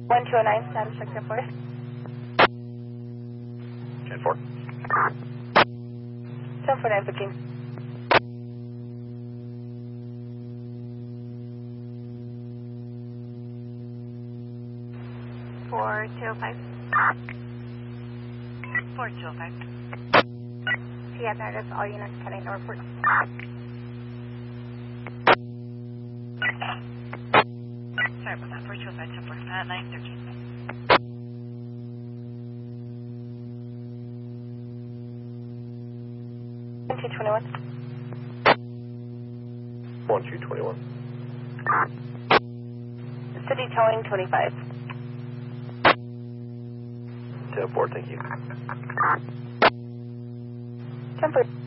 1209, status check 10-4. 10-4. 10-4, 915. Four two five. 4205. Yeah, notice all units heading to report. Sorry about that. 4205, 10-4, 913. 1221. 1221. City towing 25. 10-4, thank you. 10-4.